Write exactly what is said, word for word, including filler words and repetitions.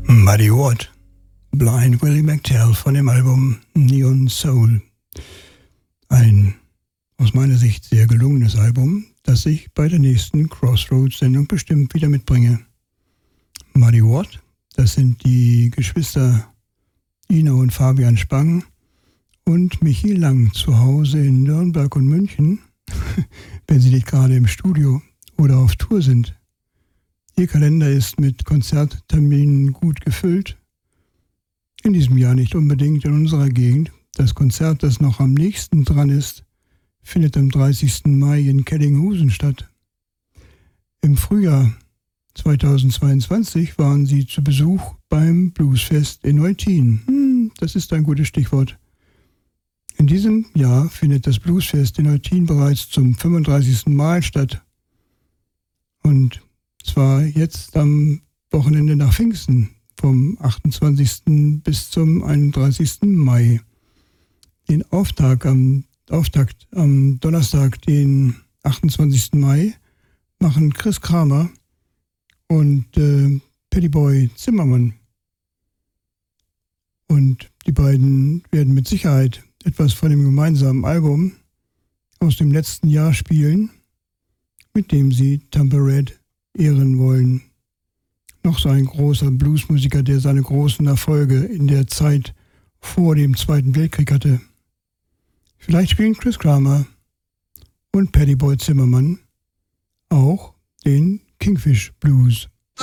Muddy Watt, Blind Willie McTell von dem Album Neon Soul. Ein aus meiner Sicht sehr gelungenes Album, das ich bei der nächsten Crossroads-Sendung bestimmt wieder mitbringe. Muddy Watt, das sind die Geschwister Ina und Fabian Spang und Michi Lang zu Hause in Nürnberg und München, wenn sie nicht gerade im Studio oder auf Tour sind. Ihr Kalender ist mit Konzertterminen gut gefüllt. In diesem Jahr nicht unbedingt in unserer Gegend. Das Konzert, das noch am nächsten dran ist, findet am dreißigsten Mai in Kellinghusen statt. Im Frühjahr zweitausendzweiundzwanzig waren sie zu Besuch beim Bluesfest in Eutin. Hm, das ist ein gutes Stichwort. In diesem Jahr findet das Bluesfest in Eutin bereits zum fünfunddreißigsten Mal statt. Und zwar jetzt am Wochenende nach Pfingsten, vom achtundzwanzigsten bis zum einunddreißigsten Mai. Den Auftakt am, Auftakt am Donnerstag, den achtundzwanzigsten Mai, machen Chris Kramer und äh, Paddyboy Zimmermann. Und die beiden werden mit Sicherheit etwas von dem gemeinsamen Album aus dem letzten Jahr spielen, mit dem sie Tampa Red ehren wollen. Noch so ein großer Bluesmusiker, der seine großen Erfolge in der Zeit vor dem Zweiten Weltkrieg hatte. Vielleicht spielen Chris Kramer und Paddyboy Zimmermann auch den Kingfish Blues.